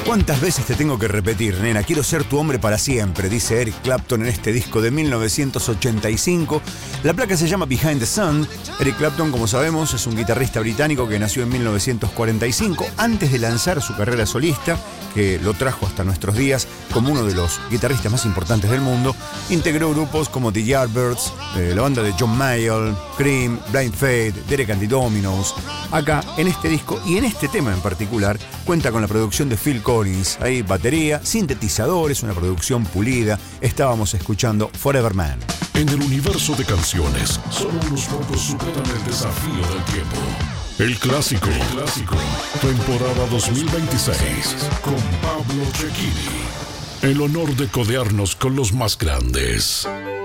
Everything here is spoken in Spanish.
¿Cuántas veces te tengo que repetir, nena? Quiero ser tu hombre para siempre, dice Eric Clapton en este disco de 1985. La placa se llama Behind the Sun. Eric Clapton, como sabemos, es un guitarrista británico que nació en 1945, antes de lanzar su carrera solista, que lo trajo hasta nuestros días como uno de los guitarristas más importantes del mundo. Integró grupos como The Yardbirds, la banda de John Mayall, Cream, Blind Faith, Derek and the Dominos. Acá, en este disco y en este tema en particular, cuenta con la producción de Phil Collins. Hay batería, sintetizadores, una producción pulida. Estábamos escuchando Forever Man. En el universo de canciones, solo unos pocos superan el desafío del tiempo. El clásico. Temporada 2026 con Pablo Cecchini. El honor de codearnos con los más grandes.